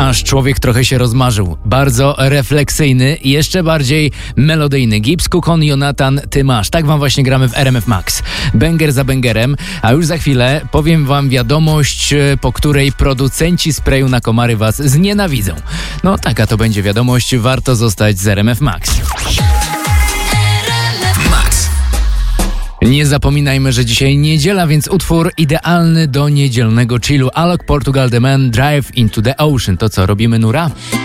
aż człowiek trochę się rozmarzył. Bardzo refleksyjny i jeszcze bardziej melodyjny. Gibbs, Kukon, Jonathan, Ty masz. Tak wam właśnie gramy w RMF Max. Banger za bangerem, a już za chwilę powiem wam wiadomość, po której producenci sprayu na komary was znienawidzą. No taka to będzie wiadomość, warto zostać z RMF Max. Nie zapominajmy, że dzisiaj niedziela, więc utwór idealny do niedzielnego chillu. Alok, Portugal The Man, Drive into the Ocean. To co, robimy nura?